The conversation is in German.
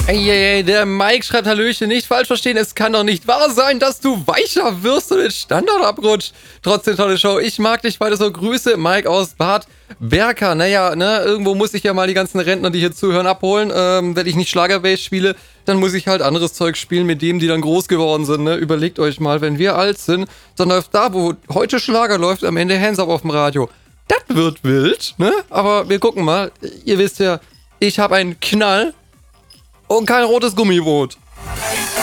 Ey, der Mike schreibt Hallöchen, nicht falsch verstehen, es kann doch nicht wahr sein, dass du weicher wirst und den Standard abrutscht. Trotzdem tolle Show, ich mag dich beide so, Grüße, Mike aus Bad Berka. Naja, ne, irgendwo muss ich ja mal die ganzen Rentner, die hier zuhören, abholen. Wenn ich nicht Schlagerbase spiele, dann muss ich halt anderes Zeug spielen mit dem, die dann groß geworden sind, ne. Überlegt euch mal, wenn wir alt sind, dann läuft da, wo heute Schlager läuft, am Ende Hands Up auf dem Radio. Das wird wild, ne, aber wir gucken mal. Ihr wisst ja, ich habe einen Knall und kein rotes Gummiboot.